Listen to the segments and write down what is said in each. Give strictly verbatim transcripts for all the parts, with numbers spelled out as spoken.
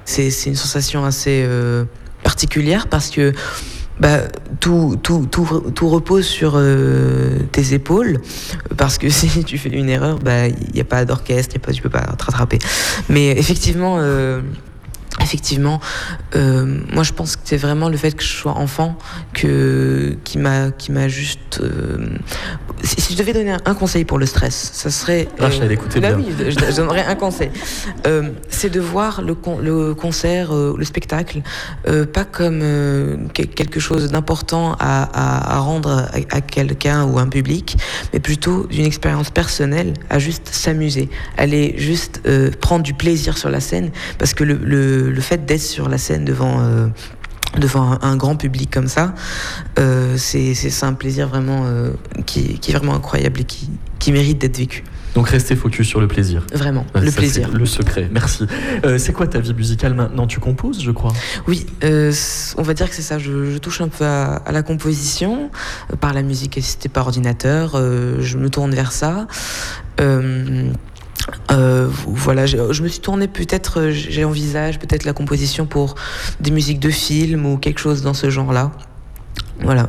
C'est, c'est une sensation assez euh, particulière parce que bah, tout, tout, tout, tout repose sur euh, tes épaules, parce que si tu fais une erreur, bah, il n'y a pas d'orchestre, y a pas, tu peux pas te rattraper. Mais effectivement... Euh, Effectivement, euh, moi je pense que c'est vraiment le fait que je sois enfant que, qui, m'a, qui m'a juste... Euh, si, si je devais donner un, un conseil pour le stress, ça serait... Euh, Rachel, écoutez là, bien. Oui, je, je donnerais un conseil. Euh, c'est de voir le, con, le concert, euh, le spectacle, euh, pas comme euh, quelque chose d'important à, à, à rendre à, à quelqu'un ou à un public, mais plutôt d'une expérience personnelle, à juste s'amuser, aller juste euh, prendre du plaisir sur la scène, parce que le, le le fait d'être sur la scène devant euh, devant un, un grand public comme ça, euh, c'est, c'est, c'est un plaisir vraiment euh, qui, qui est vraiment incroyable et qui, qui mérite d'être vécu. Donc restez focus sur le plaisir. Vraiment, euh, le ça, plaisir. C'est le secret, merci. Euh, c'est quoi ta vie musicale maintenant ? Tu composes, je crois ? Oui, euh, on va dire que c'est ça. Je, je touche un peu à, à la composition, euh, par la musique assistée par ordinateur. Euh, je me tourne vers ça. Euh, Euh, voilà, je, je me suis tournée peut-être, j'ai envisagé peut-être la composition pour des musiques de films ou quelque chose dans ce genre-là. Voilà.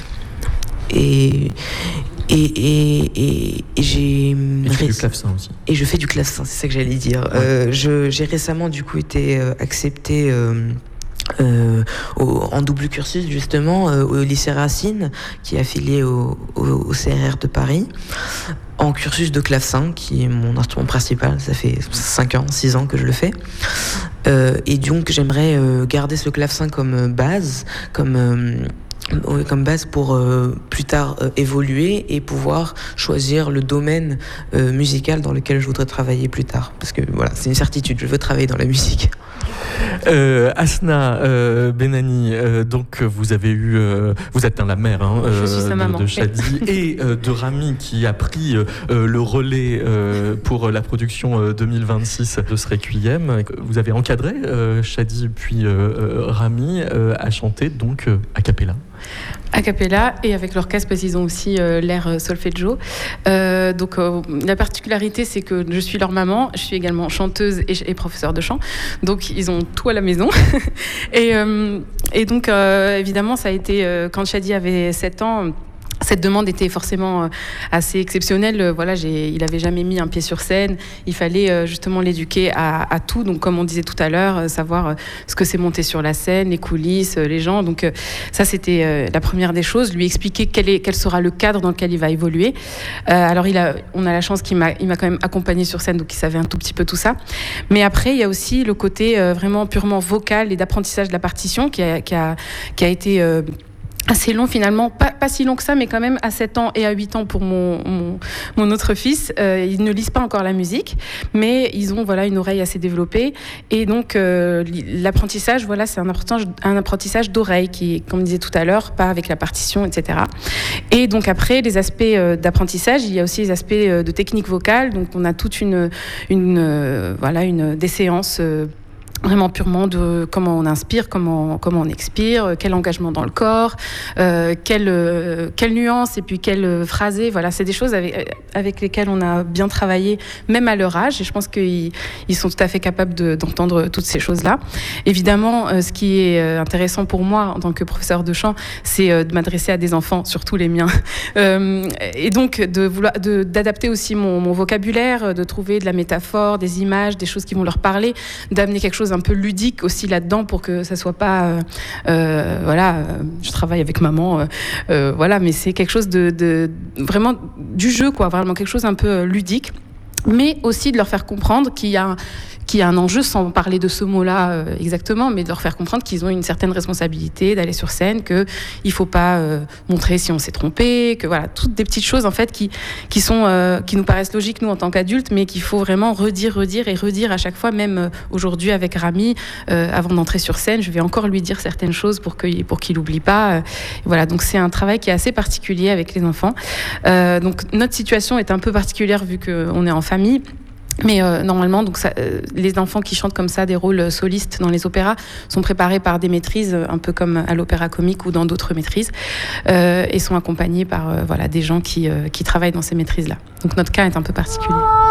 Et et et et, et j'ai. Et tu fais du clavecin aussi. Et je fais du clavecin, c'est ça que j'allais dire. Ouais. Euh, je, j'ai récemment du coup été euh, acceptée. Euh, Euh, au, en double cursus justement euh, au lycée Racine qui est affilié au, au, au C R R de Paris, en cursus de clavecin qui est mon instrument principal. Ça fait cinq ans, six ans que je le fais, euh, et donc j'aimerais euh, garder ce clavecin comme base, comme euh, comme base pour euh, plus tard euh, évoluer et pouvoir choisir le domaine euh, musical dans lequel je voudrais travailler plus tard, parce que voilà, c'est une certitude, je veux travailler dans la musique. Euh, Asna euh, Benani, euh, donc vous avez eu, euh, vous êtes hein, la mère hein, euh, Je suis sa de, maman. de Shadi et euh, de Rami qui a pris euh, le relais euh, pour la production euh, deux mille vingt-six de ce Requiem. Vous avez encadré euh, Shadi puis euh, Rami euh, à chanter donc euh, a cappella. A cappella et avec l'orchestre parce qu'ils ont aussi euh, l'air solfeggio. Euh, donc euh, la particularité c'est que je suis leur maman, je suis également chanteuse et, et professeure de chant, donc ils ont tout à la maison. et, euh, et donc euh, évidemment ça a été euh, quand Shadi avait sept ans. Cette demande était forcément assez exceptionnelle. Voilà, j'ai, il n'avait jamais mis un pied sur scène. Il fallait justement l'éduquer à, à tout. Donc, comme on disait tout à l'heure, savoir ce que c'est monter sur la scène, les coulisses, les gens. Donc, ça, c'était la première des choses. Lui expliquer quel, est, quel sera le cadre dans lequel il va évoluer. Euh, alors, il a, on a la chance qu'il m'a, il m'a quand même accompagné sur scène, donc il savait un tout petit peu tout ça. Mais après, il y a aussi le côté vraiment purement vocal et d'apprentissage de la partition qui a, qui a, qui a été... Euh, assez long finalement, pas, pas si long que ça, mais quand même à sept ans et à huit ans pour mon, mon, mon autre fils. Euh, ils ne lisent pas encore la musique, mais ils ont voilà, une oreille assez développée. Et donc euh, l'apprentissage, voilà, c'est un apprentissage, un apprentissage d'oreille qui, comme on disait tout à l'heure, pas avec la partition, et cetera. Et donc après, les aspects euh, d'apprentissage, il y a aussi les aspects euh, de technique vocale. Donc on a toute une, une, euh, voilà, une, des séances euh, vraiment purement de comment on inspire, comment, comment on expire, quel engagement dans le corps, euh, quelle, euh, quelle nuance et puis quelle phrasé. Voilà, c'est des choses avec, avec lesquelles on a bien travaillé, même à leur âge. Et je pense qu'ils ils sont tout à fait capables de, d'entendre toutes ces choses-là. Évidemment, euh, ce qui est intéressant pour moi en tant que professeur de chant, c'est euh, de m'adresser à des enfants, surtout les miens. Euh, et donc, de vouloir, de, d'adapter aussi mon, mon vocabulaire, de trouver de la métaphore, des images, des choses qui vont leur parler, d'amener quelque chose un peu ludique aussi là-dedans pour que ça soit pas euh, euh, voilà euh, je travaille avec maman euh, euh, voilà mais c'est quelque chose de, de vraiment du jeu quoi, vraiment quelque chose un peu ludique, mais aussi de leur faire comprendre qu'il y a qu'il y a un enjeu, sans parler de ce mot-là euh, exactement, mais de leur faire comprendre qu'ils ont une certaine responsabilité d'aller sur scène, qu'il ne faut pas euh, montrer si on s'est trompé, que voilà, toutes des petites choses en fait qui, qui, sont, euh, qui nous paraissent logiques nous en tant qu'adultes, mais qu'il faut vraiment redire, redire et redire à chaque fois, même euh, aujourd'hui avec Rami, euh, avant d'entrer sur scène, je vais encore lui dire certaines choses pour, que, pour qu'il n'oublie pas. Euh, voilà, donc c'est un travail qui est assez particulier avec les enfants. Euh, donc notre situation est un peu particulière vu qu'on est en famille. Mais euh, normalement, donc ça, euh, les enfants qui chantent comme ça des rôles solistes dans les opéras sont préparés par des maîtrises, un peu comme à l'opéra comique ou dans d'autres maîtrises, euh, et sont accompagnés par euh, voilà, des gens qui, euh, qui travaillent dans ces maîtrises-là. Donc notre cas est un peu particulier.